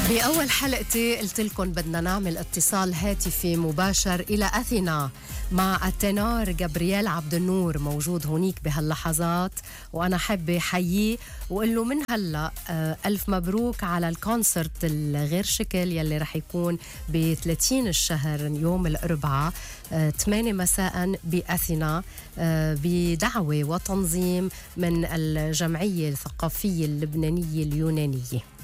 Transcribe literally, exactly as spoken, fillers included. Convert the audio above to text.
بأول حلقتي قلت لكم بدنا نعمل اتصال هاتفي مباشر إلى أثينا مع التنور جابرييل عبد النور، موجود هونيك بهاللحظات، وأنا حابة حييه وقل له من هلأ ألف مبروك على الكونسرت الغير شكل يلي رح يكون ب ثلاثين الشهر يوم الأربعاء ثمانية مساء بأثينا، بدعوة وتنظيم من الجمعية الثقافية اللبنانية اليونانية.